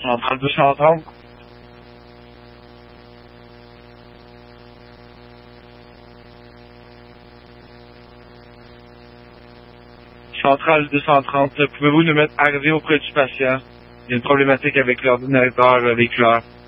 Centrale 230. Centrale 230, pouvez-vous nous mettre arrivé auprès du patient? Il y a une problématique avec l'ordinateur véhiculaire.